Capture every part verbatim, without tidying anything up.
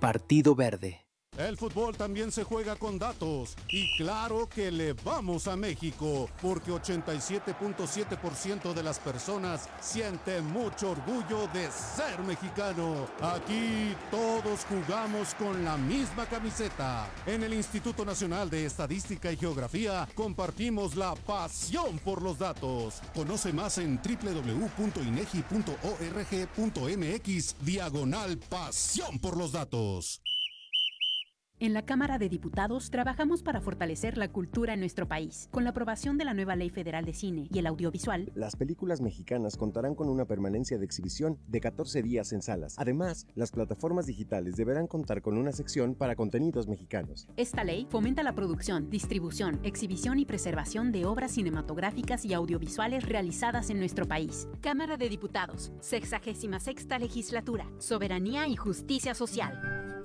Partido Verde. El fútbol también se juega con datos y claro que le vamos a México porque ochenta y siete punto siete por ciento de las personas sienten mucho orgullo de ser mexicano. Aquí todos jugamos con la misma camiseta. En el Instituto Nacional de Estadística y Geografía compartimos la pasión por los datos. Conoce más en doble u doble u doble u punto inegi punto org punto mx diagonal pasión por los datos. En la Cámara de Diputados trabajamos para fortalecer la cultura en nuestro país. Con la aprobación de la nueva Ley Federal de Cine y el Audiovisual, las películas mexicanas contarán con una permanencia de exhibición de catorce días en salas. Además, las plataformas digitales deberán contar con una sección para contenidos mexicanos. Esta ley fomenta la producción, distribución, exhibición y preservación de obras cinematográficas y audiovisuales realizadas en nuestro país. Cámara de Diputados, sexagésima sexta Legislatura, Soberanía y Justicia Social.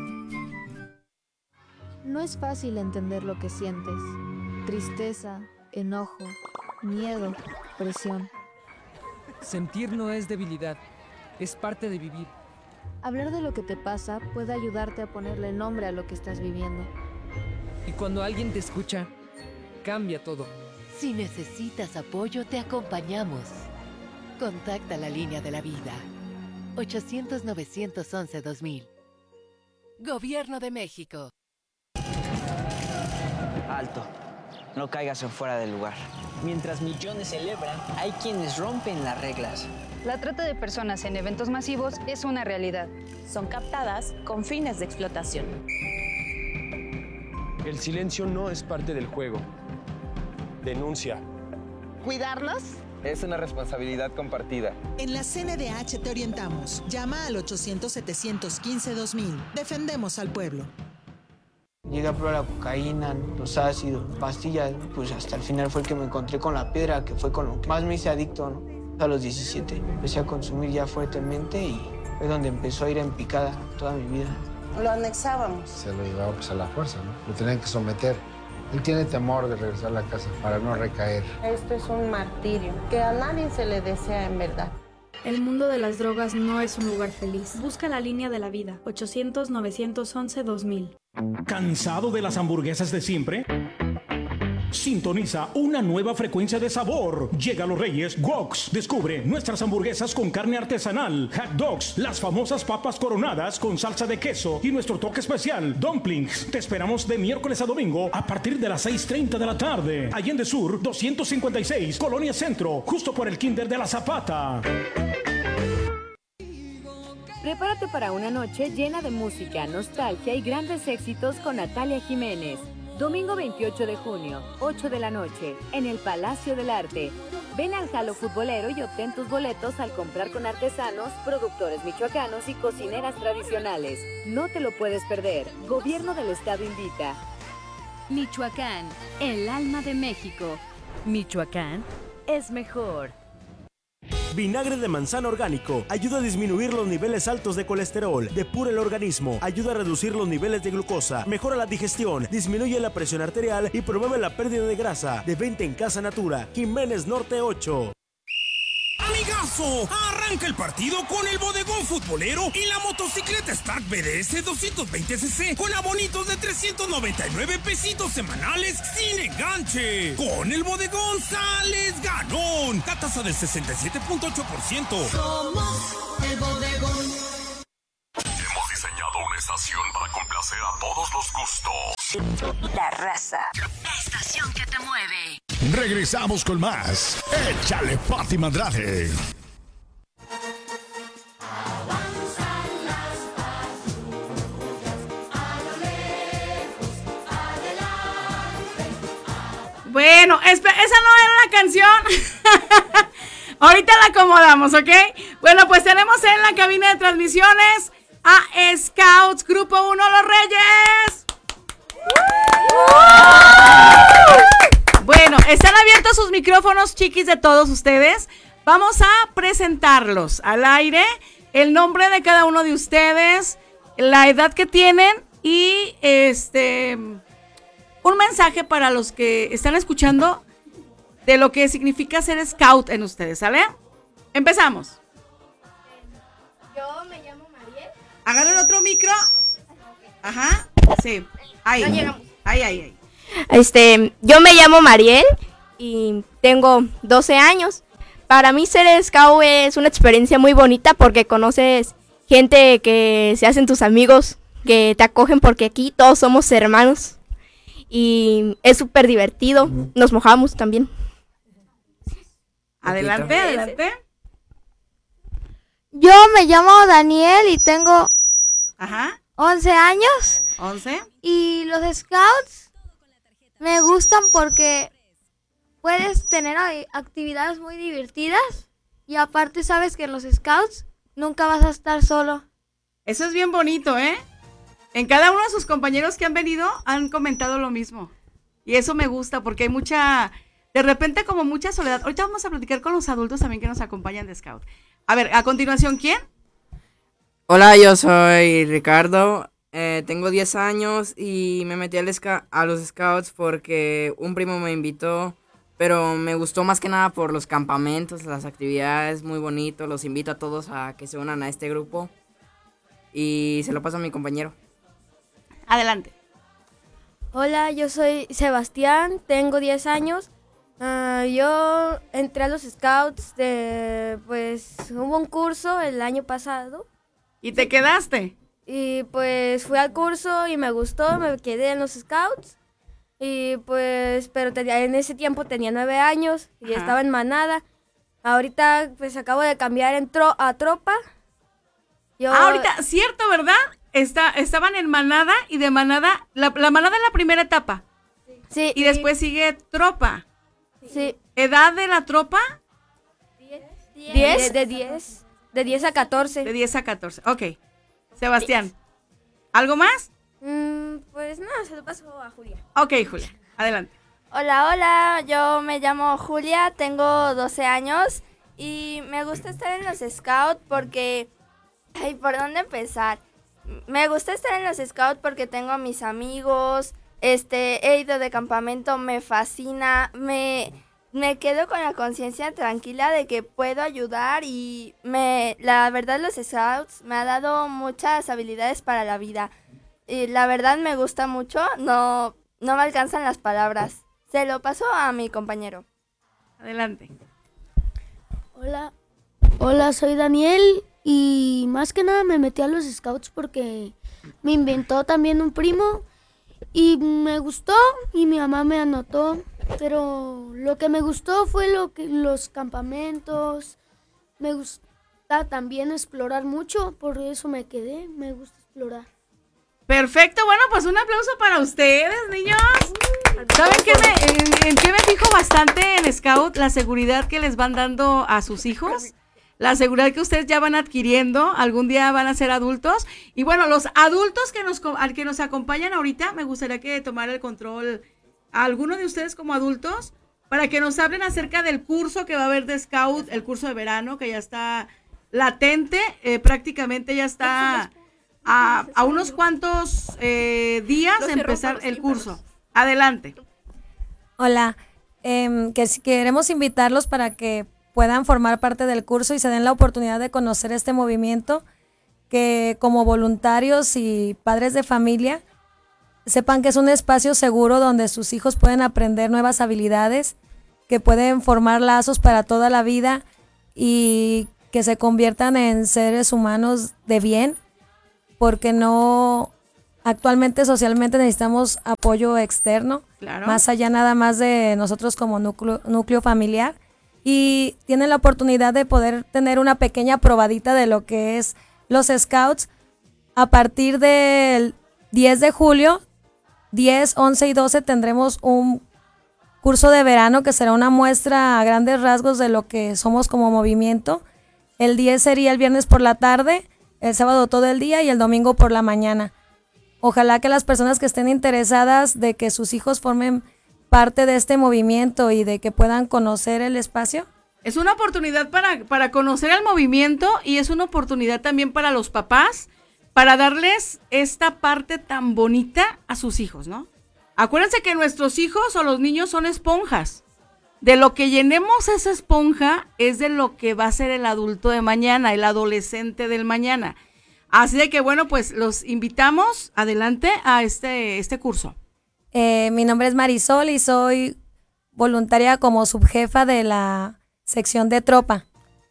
No es fácil entender lo que sientes. Tristeza, enojo, miedo, presión. Sentir no es debilidad, es parte de vivir. Hablar de lo que te pasa puede ayudarte a ponerle nombre a lo que estás viviendo. Y cuando alguien te escucha, cambia todo. Si necesitas apoyo, te acompañamos. Contacta la línea de la vida. ochocientos, novecientos once, dos mil. Gobierno de México. Alto, no caigas en fuera del lugar. Mientras millones celebran, hay quienes rompen las reglas. La trata de personas en eventos masivos es una realidad. Son captadas con fines de explotación. El silencio no es parte del juego. Denuncia. ¿Cuidarlos? Es una responsabilidad compartida. En la C N D H te orientamos. Llama al ochocientos, setecientos quince, dos mil. Defendemos al pueblo. Llegué a probar la cocaína, los ácidos, pastillas, pues hasta el final fue el que me encontré con la piedra, que fue con lo que más me hice adicto, ¿no? A los diecisiete empecé a consumir ya fuertemente y fue donde empezó a ir en picada toda mi vida. Lo anexábamos. Se lo llevaba pues a la fuerza, ¿no? Lo tenían que someter. Él tiene temor de regresar a la casa para no recaer. Esto es un martirio que a nadie se le desea en verdad. El mundo de las drogas no es un lugar feliz. Busca la línea de la vida. ochocientos, novecientos once, dos mil. ¿Cansado de las hamburguesas de siempre? Sintoniza una nueva frecuencia de sabor. Llega a Los Reyes Woks. Descubre nuestras hamburguesas con carne artesanal, hot dogs, las famosas papas coronadas con salsa de queso y nuestro toque especial, dumplings. Te esperamos de miércoles a domingo a partir de las seis treinta de la tarde. Allende Sur, doscientos cincuenta y seis, Colonia Centro, justo por el Kinder de la Zapata. Prepárate para una noche llena de música, nostalgia y grandes éxitos con Natalia Jiménez. Domingo veintiocho de junio, ocho de la noche, en el Palacio del Arte. Ven al Jalo Futbolero y obtén tus boletos al comprar con artesanos, productores michoacanos y cocineras tradicionales. No te lo puedes perder. Gobierno del Estado invita. Michoacán, el alma de México. Michoacán es mejor. Vinagre de manzana orgánico ayuda a disminuir los niveles altos de colesterol, depura el organismo, ayuda a reducir los niveles de glucosa, mejora la digestión, disminuye la presión arterial y promueve la pérdida de grasa. De venta en Casa Natura, Jiménez Norte ocho. ¡Amigazo! Arranca el partido con el bodegón futbolero y la motocicleta Stark B D S doscientos veinte cc con abonitos de trescientos noventa y nueve pesitos semanales sin enganche. Con el bodegón sales ganón. La tasa del sesenta y siete punto ocho por ciento. Somos el bodegón. Hemos diseñado una estación para complacer a todos los gustos. La raza. La estación que te mueve. Regresamos con más. Échale Fátima Andrade. Bueno, esa no era la canción. Ahorita la acomodamos, ¿ok? Bueno, pues tenemos en la cabina de transmisiones a Scouts Grupo uno Los Reyes. Bueno, están abiertos sus micrófonos, chiquis, de todos ustedes. Vamos a presentarlos al aire, el nombre de cada uno de ustedes, la edad que tienen y este un mensaje para los que están escuchando de lo que significa ser scout en ustedes, ¿sale? Empezamos. Yo me llamo Mariel. Agarren otro micro. Ajá, sí. Ahí. No llegamos. Ahí, ahí, ahí. Este, yo me llamo Mariel y tengo doce años. Para mí ser scout es una experiencia muy bonita porque conoces gente que se hacen tus amigos, que te acogen porque aquí todos somos hermanos. Y es súper divertido. Nos mojamos también. Adelante, adelante. Yo me llamo Daniel y tengo Ajá. once años. once. Y los scouts me gustan porque puedes tener actividades muy divertidas y aparte sabes que en los scouts nunca vas a estar solo. Eso es bien bonito, ¿eh? En cada uno de sus compañeros que han venido han comentado lo mismo. Y eso me gusta porque hay mucha, de repente como mucha soledad. Ahorita vamos a platicar con los adultos también que nos acompañan de Scout. A ver, a continuación, ¿quién? Hola, yo soy Ricardo, eh, tengo diez años y me metí al sca- a los Scouts porque un primo me invitó, pero me gustó más que nada por los campamentos, las actividades, muy bonito. Los invito a todos a que se unan a este grupo y se lo paso a mi compañero. Adelante. Hola, yo soy Sebastián, tengo diez años. Uh, yo entré a los Scouts, de, pues hubo un curso el año pasado. ¿Y te quedaste? Y pues fui al curso y me gustó, me quedé en los Scouts. Y pues, pero tenía, en ese tiempo tenía nueve años y Ajá. estaba en manada. Ahorita pues acabo de cambiar en tro- a tropa. Yo, Ah, ahorita, cierto, ¿verdad? Está, estaban en manada y de manada, la, la manada es la primera etapa. Sí. Y después sigue tropa. Sí. ¿Edad de la tropa? diez. De diez. De diez a catorce. De diez a catorce, ok. Sebastián, ¿algo más? Mm, pues no, se lo paso a Julia. Ok, Julia, adelante. Hola, hola, yo me llamo Julia, tengo doce años y me gusta estar en los Scouts porque... Ay, ¿por dónde empezar? Me gusta estar en los Scouts porque tengo a mis amigos, este, he ido de campamento, me fascina, me, me quedo con la conciencia tranquila de que puedo ayudar y me, la verdad los Scouts me ha dado muchas habilidades para la vida. Y la verdad me gusta mucho, no, no me alcanzan las palabras. Se lo paso a mi compañero. Adelante. Hola, hola, soy Daniel y más que nada me metí a los Scouts porque me inventó también un primo y me gustó y mi mamá me anotó, pero lo que me gustó fue lo que los campamentos, me gusta también explorar mucho, por eso me quedé, me gusta explorar. Perfecto, bueno, pues un aplauso para ustedes, niños. ¿Saben qué me, en, en qué me fijo bastante en Scout? La seguridad que les van dando a sus hijos, la seguridad que ustedes ya van adquiriendo, algún día van a ser adultos. Y bueno, los adultos que nos, al que nos acompañan ahorita, me gustaría que tomara el control a alguno de ustedes como adultos, para que nos hablen acerca del curso que va a haber de Scout, el curso de verano, que ya está latente, eh, prácticamente ya está... A, a unos cuantos eh, días de empezar el curso. Adelante. Hola, eh, que si queremos invitarlos para que puedan formar parte del curso y se den la oportunidad de conocer este movimiento, que como voluntarios y padres de familia sepan que es un espacio seguro donde sus hijos pueden aprender nuevas habilidades, que pueden formar lazos para toda la vida y que se conviertan en seres humanos de bien, porque no, actualmente socialmente necesitamos apoyo externo, claro, más allá nada más de nosotros como núcleo, núcleo familiar, y tienen la oportunidad de poder tener una pequeña probadita de lo que es los Scouts a partir del diez de julio, diez, once y doce tendremos un curso de verano que será una muestra a grandes rasgos de lo que somos como movimiento. El diez sería el viernes por la tarde, el sábado todo el día y el domingo por la mañana. Ojalá que las personas que estén interesadas de que sus hijos formen parte de este movimiento y de que puedan conocer el espacio. Es una oportunidad para, para conocer el movimiento y es una oportunidad también para los papás, para darles esta parte tan bonita a sus hijos, ¿no? Acuérdense que nuestros hijos o los niños son esponjas. De lo que llenemos esa esponja es de lo que va a ser el adulto de mañana, el adolescente del mañana. Así de que bueno, pues los invitamos adelante a este, este curso. Eh, mi nombre es Marisol y soy voluntaria como subjefa de la sección de tropa.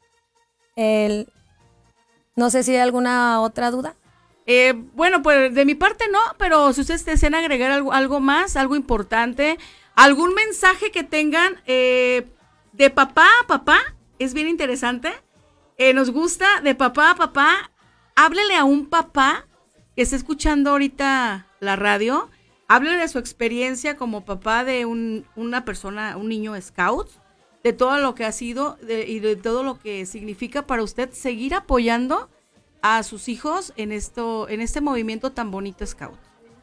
El, no sé si hay alguna otra duda. Eh, bueno, pues de mi parte no, pero si ustedes desean agregar algo, algo más, algo importante, algún mensaje que tengan eh, de papá a papá, es bien interesante. Eh, nos gusta de papá a papá. Háblele a un papá que esté escuchando ahorita la radio, háblele de su experiencia como papá de un, una persona, un niño scout, de todo lo que ha sido de, y de todo lo que significa para usted seguir apoyando a sus hijos en esto, en este movimiento tan bonito scout.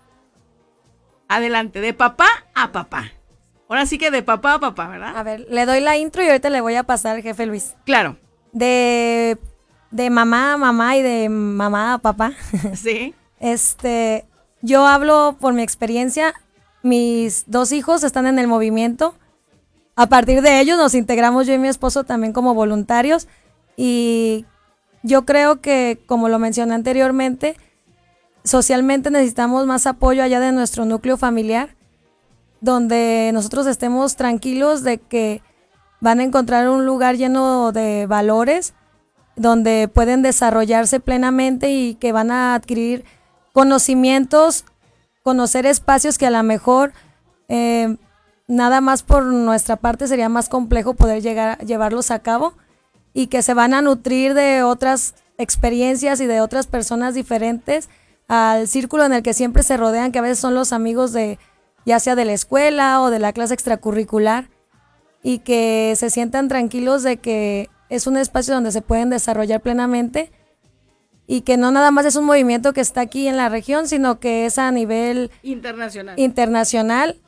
Adelante, de papá a papá. Ahora sí que de papá a papá, ¿verdad? A ver, le doy la intro y ahorita le voy a pasar al jefe Luis. Claro. De, de mamá a mamá y de mamá a papá. Sí. Este, yo hablo por mi experiencia. Mis dos hijos están en el movimiento. A partir de ellos nos integramos yo y mi esposo también como voluntarios. Y yo creo que, como lo mencioné anteriormente, socialmente necesitamos más apoyo allá de nuestro núcleo familiar, donde nosotros estemos tranquilos de que van a encontrar un lugar lleno de valores, donde pueden desarrollarse plenamente y que van a adquirir conocimientos, conocer espacios que a lo mejor eh, nada más por nuestra parte sería más complejo poder llegar, llevarlos a cabo, y que se van a nutrir de otras experiencias y de otras personas diferentes al círculo en el que siempre se rodean, que a veces son los amigos de, ya sea de la escuela o de la clase extracurricular, y que se sientan tranquilos de que es un espacio donde se pueden desarrollar plenamente y que no nada más es un movimiento que está aquí en la región, sino que es a nivel internacional, internacional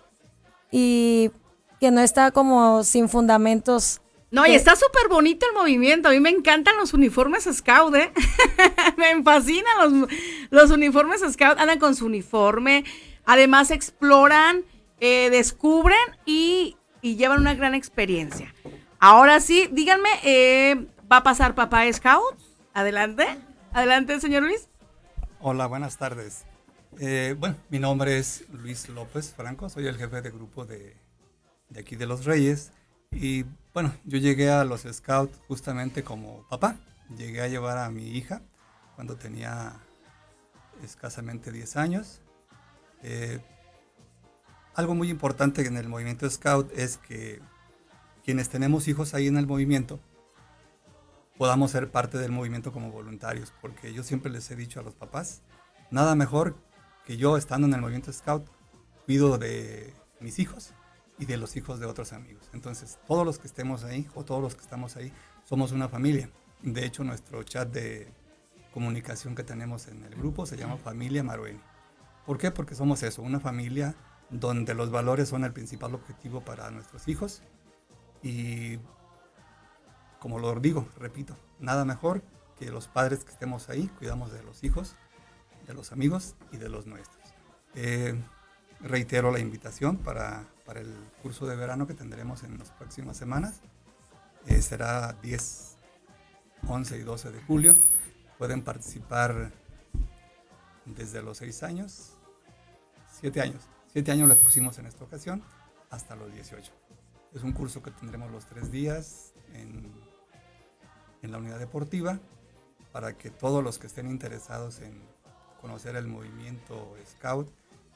y que no está como sin fundamentos. No, y está súper bonito el movimiento. A mí me encantan los uniformes scout, ¿eh? Me fascinan los, los uniformes scout. Andan con su uniforme, además exploran, eh, descubren y, y llevan una gran experiencia. Ahora sí, díganme, eh, ¿va a pasar papá scout? Adelante, adelante, señor Luis. Hola, buenas tardes. Eh, bueno, mi nombre es Luis López Franco, soy el jefe de grupo de, de aquí de Los Reyes. Y bueno, yo llegué a los Scouts justamente como papá. Llegué a llevar a mi hija cuando tenía escasamente diez años. Eh, algo muy importante en el movimiento Scout es que quienes tenemos hijos ahí en el movimiento podamos ser parte del movimiento como voluntarios, porque yo siempre les he dicho a los papás, nada mejor que yo estando en el movimiento Scout, cuido de mis hijos y de los hijos de otros amigos. Entonces, todos los que estemos ahí, o todos los que estamos ahí, somos una familia. De hecho, nuestro chat de comunicación que tenemos en el grupo se llama Familia Marueni. ¿Por qué? Porque somos eso, una familia donde los valores son el principal objetivo para nuestros hijos. Y, como lo digo, repito, nada mejor que los padres que estemos ahí, cuidamos de los hijos, de los amigos y de los nuestros. Eh, reitero la invitación para... para el curso de verano que tendremos en las próximas semanas. Eh, será diez, once y doce de julio. Pueden participar desde los seis años, siete años. siete años les pusimos en esta ocasión, hasta los dieciocho. Es un curso que tendremos los tres días en, en la unidad deportiva, para que todos los que estén interesados en conocer el movimiento Scout,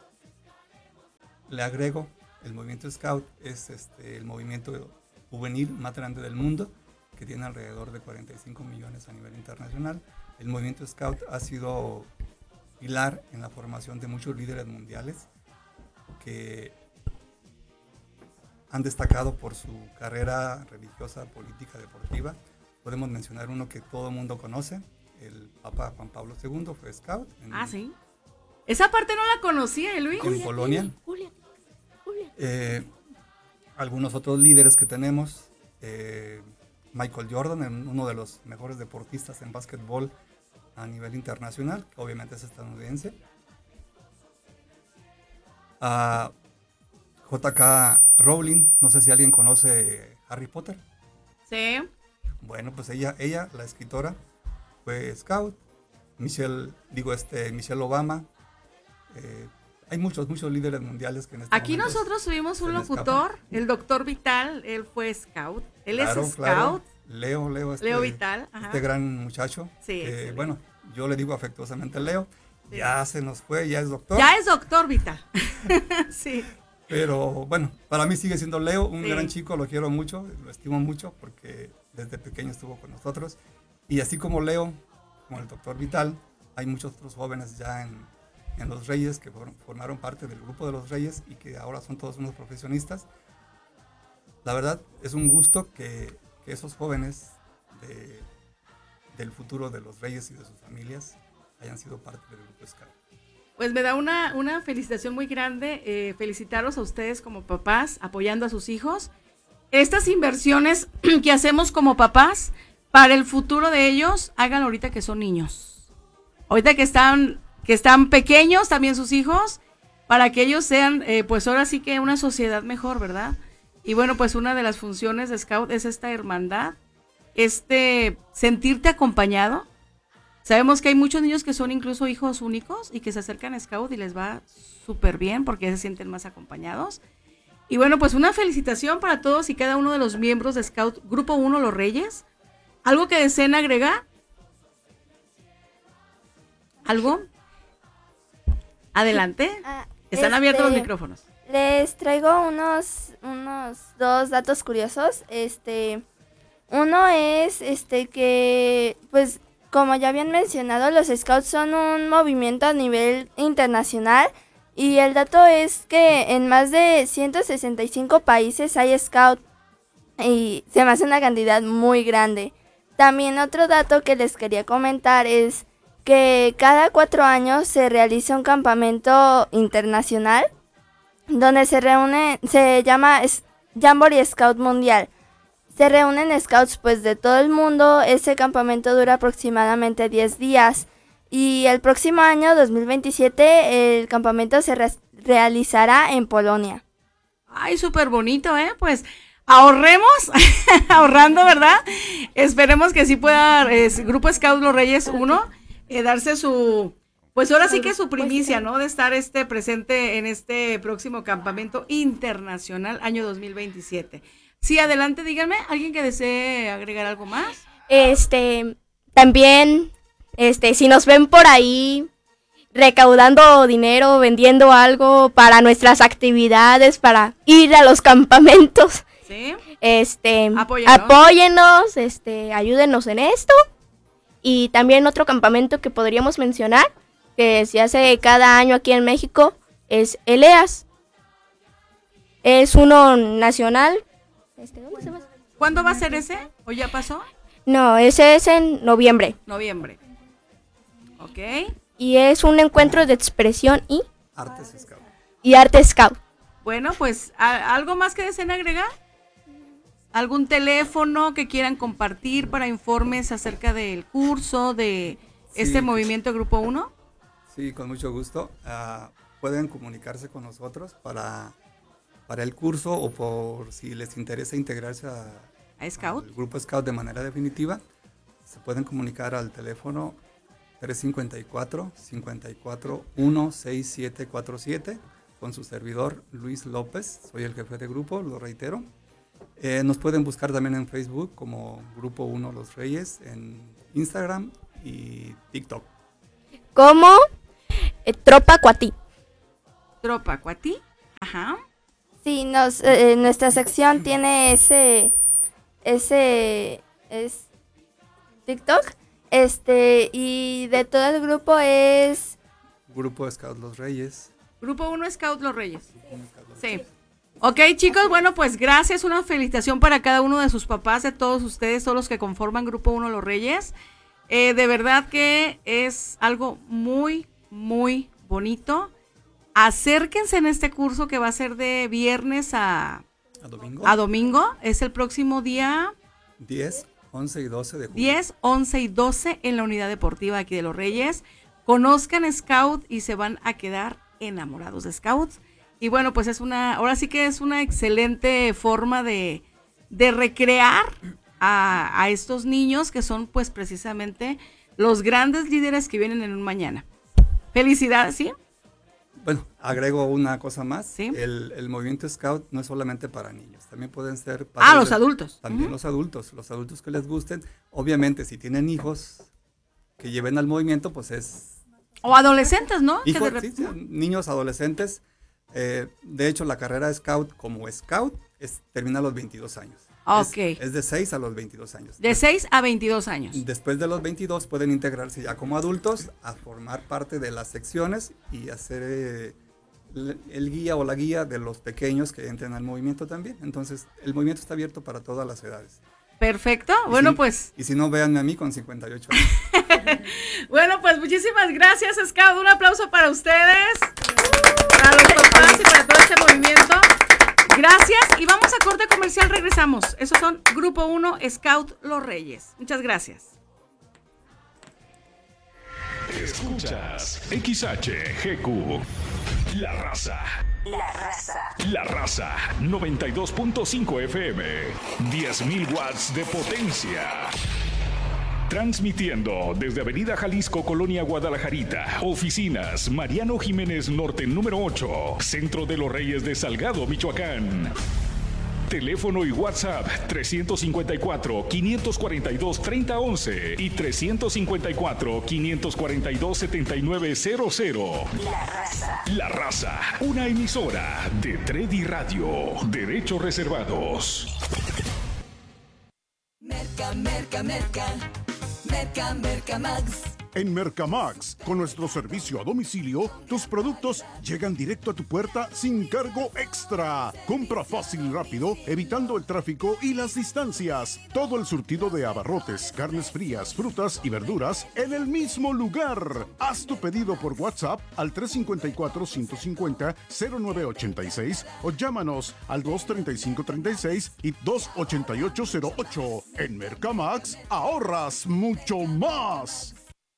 le agrego, el movimiento Scout es este, el movimiento juvenil más grande del mundo, que tiene alrededor de cuarenta y cinco millones a nivel internacional. El movimiento Scout ha sido pilar en la formación de muchos líderes mundiales que han destacado por su carrera religiosa, política, deportiva. Podemos mencionar uno que todo el mundo conoce, el Papa Juan Pablo segundo fue Scout. En, ah, sí. Esa parte no la conocía, Luis. En Julia, Polonia. Julia. Eh, algunos otros líderes que tenemos, eh, Michael Jordan, uno de los mejores deportistas en básquetbol a nivel internacional, que obviamente es estadounidense. Uh, J K Rowling, no sé si alguien conoce Harry Potter. Sí. Bueno, pues ella, ella, la escritora, fue Scout. Michelle, digo, este, Michelle Obama. Eh, hay muchos, muchos líderes mundiales que en este Aquí momento nosotros tuvimos un se me locutor, escapan. el doctor Vital, él fue scout, él Claro, es scout. claro. Leo, Leo, este, Leo Vital, ajá. este gran muchacho. Sí, que, excelente. bueno, yo le digo afectuosamente Leo. Ya se nos fue, ya es doctor. Ya es doctor Vital. Sí. Pero bueno, para mí sigue siendo Leo, un Sí. gran chico, lo quiero mucho, lo estimo mucho porque desde pequeño estuvo con nosotros. Y así como Leo, como el doctor Vital, hay muchos otros jóvenes ya en, en Los Reyes que fueron- formaron parte del grupo de Los Reyes y que ahora son todos unos profesionistas. La verdad, es un gusto que, que esos jóvenes de- del futuro de Los Reyes y de sus familias hayan sido parte del grupo Scout. Pues me da una, una felicitación muy grande, eh, felicitaros a ustedes como papás, apoyando a sus hijos. Estas inversiones que hacemos como papás, para el futuro de ellos, háganlo ahorita que son niños. Ahorita que están, que están pequeños también sus hijos, para que ellos sean, eh, pues ahora sí que una sociedad mejor, ¿verdad? Y bueno, pues una de las funciones de Scout es esta hermandad, este sentirte acompañado. Sabemos que hay muchos niños que son incluso hijos únicos y que se acercan a Scout y les va súper bien porque se sienten más acompañados. Y bueno, pues una felicitación para todos y cada uno de los miembros de Scout Grupo uno Los Reyes. ¿Algo que deseen agregar? ¿Algo? Adelante. Ah, Están este, abiertos los micrófonos. Les traigo unos, unos dos datos curiosos. Este, uno es este que, pues, como ya habían mencionado, los Scouts son un movimiento a nivel internacional. Y el dato es que en más de ciento sesenta y cinco países hay Scout. Y se me hace una cantidad muy grande. También otro dato que les quería comentar es que cada cuatro años se realiza un campamento internacional donde se reúne, se llama es- Jamboree Scout Mundial. Se reúnen scouts pues de todo el mundo. Ese campamento dura aproximadamente diez días. Y el próximo año, dos mil veintisiete, el campamento se re- realizará en Polonia. Ay, súper bonito, ¿eh? Pues ahorremos, ahorrando, ¿verdad? Esperemos que sí pueda eh, Grupo Scout Los Reyes uno eh, darse su, pues ahora sí que su primicia, ¿no? De estar este presente en este próximo campamento internacional año dos mil veintisiete. Sí, adelante, díganme, ¿alguien que desee agregar algo más? Este, también, este, si nos ven por ahí recaudando dinero, vendiendo algo para nuestras actividades, para ir a los campamentos, ¿sí? Este, Apóyennos. apóyennos, este, ayúdenos en esto. Y también otro campamento que podríamos mencionar, que se hace cada año aquí en México, es el E A S. Es uno nacional. Este, ¿dónde se va? ¿Cuándo va a ser ese? ¿O ya pasó? No, ese es en noviembre. Noviembre. Ok. Y es un encuentro de expresión y, Artes Scout. y arte scout. Bueno, pues, ¿a- ¿algo más que deseen agregar? ¿Algún teléfono que quieran compartir para informes acerca del curso, de este Sí. movimiento Grupo uno? Sí, con mucho gusto. Ah, pueden comunicarse con nosotros para, para el curso o por si les interesa integrarse a, ¿A Scout? al Grupo Scout de manera definitiva. Se pueden comunicar al teléfono tres cinco cuatro, cinco cuatro, uno seis siete cuatro siete con su servidor Luis López. Soy el jefe de grupo, lo reitero. Eh, nos pueden buscar también en Facebook como Grupo uno Los Reyes, en Instagram y TikTok. Como eh, Tropa Cuatí. Tropa Cuatí. Ajá. Sí, nos, eh, nuestra sección tiene ese, ese, es TikTok, este, y de todo el grupo es... Grupo Scout Los Reyes. Grupo uno Scout Los Reyes. Sí. Ok, chicos, bueno, pues gracias, una felicitación para cada uno de sus papás, de todos ustedes, todos los que conforman Grupo uno Los Reyes. Eh, de verdad que es algo muy, muy bonito. Acérquense en este curso que va a ser de viernes a, ¿A domingo? a domingo. Es el próximo día diez, once y doce de julio. diez, once y doce en la unidad deportiva aquí de Los Reyes. Conozcan Scout y se van a quedar enamorados de Scouts. Y bueno, pues es una, ahora sí que es una excelente forma de, de recrear a, a estos niños que son pues precisamente los grandes líderes que vienen en un mañana. Felicidades, ¿sí? Bueno, agrego una cosa más. ¿Sí? El, el movimiento Scout no es solamente para niños, también pueden ser Ah, los de, adultos. También Uh-huh. los adultos, los adultos que les gusten. Obviamente, si tienen hijos que lleven al movimiento, pues es... O adolescentes, ¿no? Hijos, Que de sí, sí, niños, adolescentes. Eh, de hecho, la carrera Scout como Scout es, termina a los veintidós años. Ok. Es, es de seis a los veintidós años. De seis a veintidós años. Después de los veintidós pueden integrarse ya como adultos a formar parte de las secciones y hacer eh, el, el guía o la guía de los pequeños que entren al movimiento también. Entonces, el movimiento está abierto para todas las edades. Perfecto. Y Bueno, si, pues. Y si no, véanme a mí con cincuenta y ocho años. Bueno, pues muchísimas gracias, Scout. Un aplauso para ustedes, para los papás y para todo este movimiento. Gracias. Y vamos a corte comercial, regresamos. Esos son Grupo uno, Scout Los Reyes. Muchas gracias. Escuchas X H G Q. La raza. La raza. La raza. noventa y dos punto cinco F M. diez mil watts de potencia. Transmitiendo desde Avenida Jalisco, Colonia Guadalajarita. Oficinas Mariano Jiménez Norte número ocho. Centro de los Reyes de Salgado, Michoacán. Teléfono y WhatsApp tres cinco cuatro, cinco cuatro dos, tres cero uno uno y tres cinco cuatro, cinco cuatro dos, siete nueve cero cero. La raza. La raza, una emisora de Tredi Radio. Derechos reservados. Merca, merca, merca. Merca, merca, Max. En Mercamax, con nuestro servicio a domicilio, tus productos llegan directo a tu puerta sin cargo extra. Compra fácil y rápido, evitando el tráfico y las distancias. Todo el surtido de abarrotes, carnes frías, frutas y verduras en el mismo lugar. Haz tu pedido por WhatsApp al tres cinco cuatro, cinco cinco cero, cero nueve ocho seis o llámanos al dos treinta y cinco treinta y seis y dos ochenta y ocho cero ocho. En Mercamax, ahorras mucho más.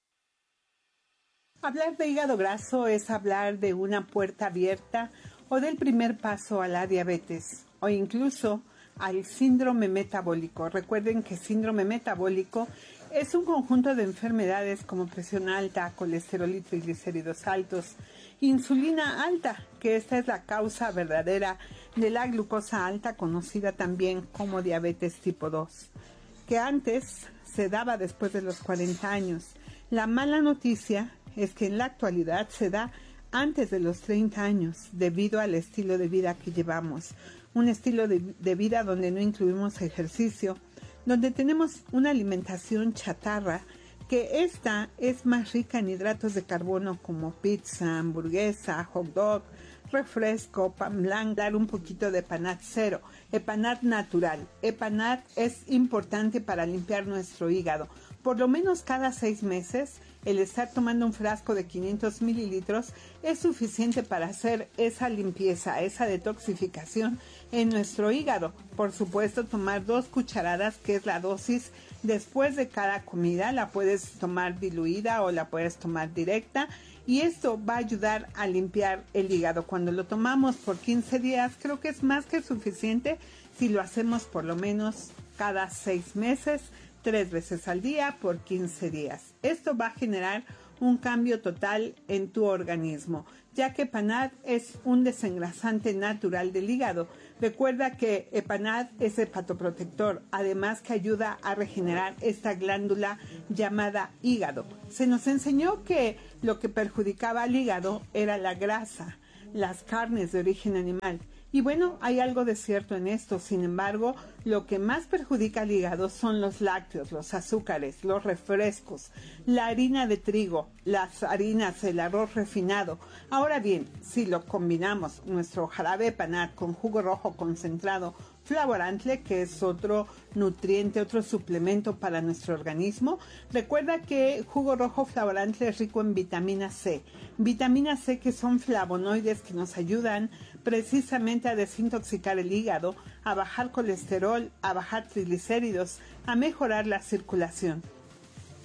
Hablar de hígado graso es hablar de una puerta abierta o del primer paso a la diabetes o incluso al síndrome metabólico. Recuerden que síndrome metabólico es un conjunto de enfermedades como presión alta, colesterol y triglicéridos altos, insulina alta, que esta es la causa verdadera de la glucosa alta, conocida también como diabetes tipo dos, que antes se daba después de los cuarenta años. La mala noticia es que en la actualidad se da antes de los treinta años debido al estilo de vida que llevamos. Un estilo de, de vida donde no incluimos ejercicio, donde tenemos una alimentación chatarra, que esta es más rica en hidratos de carbono como pizza, hamburguesa, hot dog, refresco, pan blanco, dar un poquito de Epanat cero, Epanat natural. Epanat es importante para limpiar nuestro hígado. Por lo menos cada seis meses, el estar tomando un frasco de quinientos mililitros es suficiente para hacer esa limpieza, esa detoxificación en nuestro hígado. Por supuesto, tomar dos cucharadas, que es la dosis después de cada comida. La puedes tomar diluida o la puedes tomar directa. Y esto va a ayudar a limpiar el hígado. Cuando lo tomamos por quince días, creo que es más que suficiente si lo hacemos por lo menos cada seis meses. Tres veces al día por quince días. Esto va a generar un cambio total en tu organismo, ya que Epanat es un desengrasante natural del hígado. Recuerda que Epanat es hepatoprotector, además que ayuda a regenerar esta glándula llamada hígado. Se nos enseñó que lo que perjudicaba al hígado era la grasa, las carnes de origen animal. Y bueno, hay algo de cierto en esto. Sin embargo, lo que más perjudica al hígado son los lácteos, los azúcares, los refrescos, la harina de trigo, las harinas, el arroz refinado. Ahora bien, si lo combinamos, nuestro jarabe Epanat con jugo rojo concentrado, Flavorantle, que es otro nutriente, otro suplemento para nuestro organismo. Recuerda que jugo rojo Flavorantle es rico en vitamina C. Vitamina C, que son flavonoides que nos ayudan precisamente a desintoxicar el hígado, a bajar colesterol, a bajar triglicéridos, a mejorar la circulación.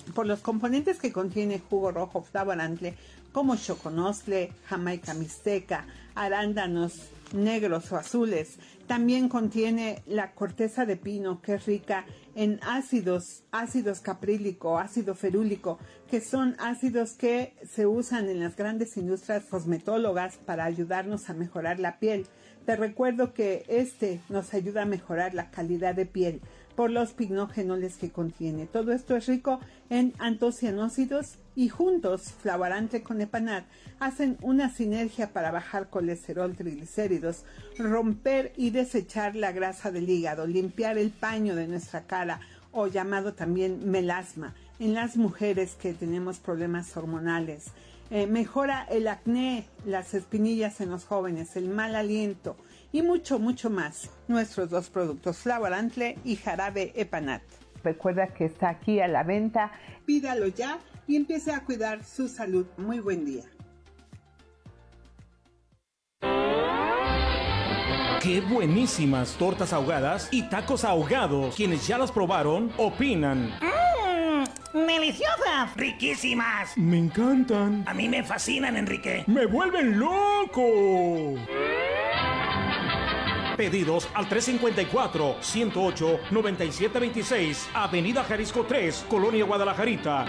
por los componentes que contiene jugo rojo Flavorantle, como choconostle, jamaica mixteca, arándanos negros o azules. También contiene la corteza de pino, que es rica en ácidos, ácidos caprílico, ácido ferúlico, que son ácidos que se usan en las grandes industrias cosmetólogas para ayudarnos a mejorar la piel. Te recuerdo que este nos ayuda a mejorar la calidad de piel por los pignogenoles que contiene. Todo esto es rico en antocianócidos y juntos, Flavorantle con Epanat, hacen una sinergia para bajar colesterol, triglicéridos, romper y desechar la grasa del hígado, limpiar el paño de nuestra cara, o llamado también melasma, en las mujeres que tenemos problemas hormonales. Eh, mejora el acné, las espinillas en los jóvenes, el mal aliento y mucho, mucho más. Nuestros dos productos, Flavorantle y jarabe Epanat. Recuerda que está aquí a la venta. Pídalo ya y empiece a cuidar su salud. Muy buen día. ¡Qué buenísimas tortas ahogadas y tacos ahogados! Quienes ya las probaron, opinan. ¡Mmm! ¡Deliciosas! ¡Riquísimas! Me encantan. A mí me fascinan, Enrique. ¡Me vuelven loco! Pedidos al tres cinco cuatro, ciento ocho, noventa y siete veintiséis, Avenida Jalisco tres, Colonia Guadalajarita.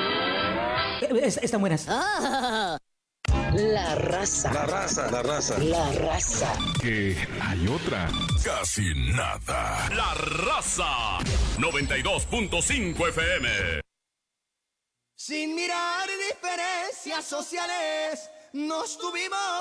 Están buenas. Ah, la raza. La raza, la raza. La raza. Que hay otra. Casi nada. La raza. noventa y dos punto cinco F M. Sin mirar diferencias sociales, nos tuvimos